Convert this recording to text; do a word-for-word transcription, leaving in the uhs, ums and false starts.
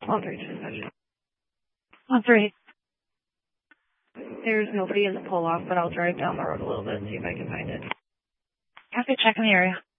On three, dispatch. On three. There's nobody in the pull-off, but I'll drive down the road a little bit and see if I can find it. Okay, check in the area.